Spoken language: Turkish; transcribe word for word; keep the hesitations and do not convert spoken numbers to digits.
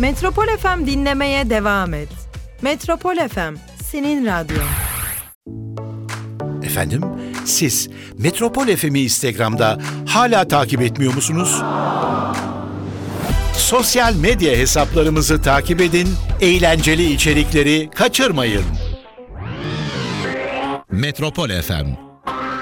Metropol F M dinlemeye devam et. Metropol F M, senin radyon. Efendim, siz Metropol F M'i Instagram'da hala takip etmiyor musunuz? Sosyal medya hesaplarımızı takip edin, eğlenceli içerikleri kaçırmayın. Metropol F M